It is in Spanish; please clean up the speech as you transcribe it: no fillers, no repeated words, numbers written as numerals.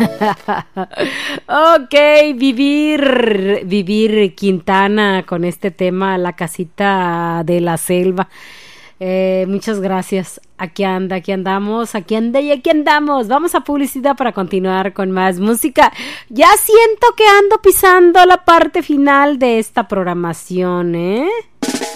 Ok, vivir Quintana con este tema, la casita de la selva. Muchas gracias. Aquí anda, aquí andamos, aquí anda y aquí andamos. Vamos a publicidad para continuar con más música. Ya siento que ando pisando la parte final de esta programación, ¿eh?